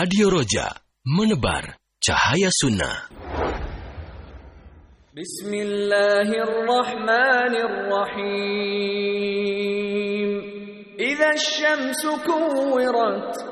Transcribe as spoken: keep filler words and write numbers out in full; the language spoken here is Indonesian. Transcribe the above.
Radio Roja, menebar cahaya sunnah. Bismillahirrahmanirrahim. Idza asy-syamsu kuwirat